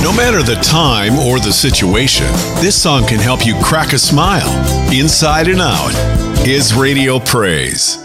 No matter the time or the situation, this song can help you crack a smile, inside and out. His Radio Praise.